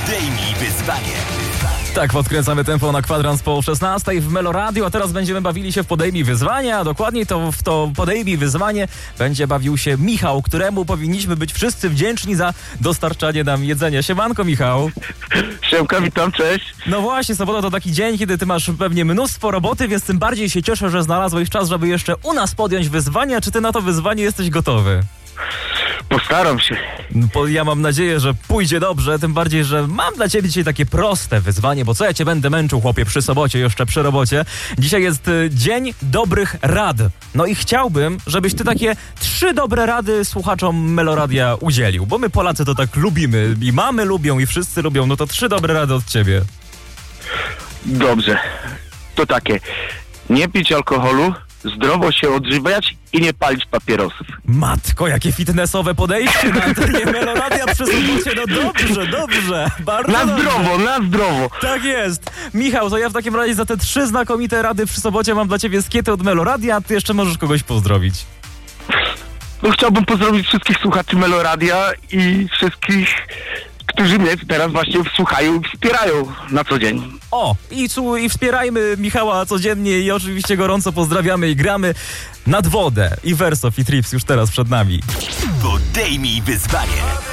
Podejmij wyzwanie. Tak, podkręcamy tempo na kwadrans po 16 w Meloradio, a teraz będziemy bawili się w Podejmij wyzwanie, a dokładniej to w to Podejmij wyzwanie będzie bawił się Michał, któremu powinniśmy być wszyscy wdzięczni za dostarczanie nam jedzenia. Siemanko, Michał. Siemka, witam, cześć. No właśnie, sobota to taki dzień, kiedy ty masz pewnie mnóstwo roboty, więc tym bardziej się cieszę, że znalazłeś czas, żeby jeszcze u nas podjąć wyzwanie. Czy ty na to wyzwanie jesteś gotowy? Postaram się. Ja mam nadzieję, że pójdzie dobrze, tym bardziej, że mam dla ciebie dzisiaj takie proste wyzwanie, bo co ja cię będę męczył, chłopie, przy sobocie, jeszcze przy robocie. Dzisiaj jest Dzień Dobrych Rad. No i chciałbym, żebyś ty takie 3 dobre rady słuchaczom Meloradia udzielił, bo my Polacy to tak lubimy i mamy lubią i wszyscy lubią, no to 3 dobre rady od ciebie. Dobrze. To takie. Nie pić alkoholu, zdrowo się odżywiać i nie palić papierosów. Matko, jakie fitnessowe podejście na antenie Meloradia przy sobocie, no dobrze, bardzo Na dobrze. zdrowo. Tak jest. Michał, to ja w takim razie za te 3 znakomite rady przy sobocie mam dla ciebie skiety od Meloradia, a ty jeszcze możesz kogoś pozdrowić. No, chciałbym pozdrowić wszystkich słuchaczy Meloradia i wszystkich, którzy mnie teraz właśnie słuchają i wspierają na co dzień. O, i wspierajmy Michała codziennie i oczywiście gorąco pozdrawiamy i gramy Nad wodę i Wersow i Trips już teraz przed nami. Podejmij wyzwanie.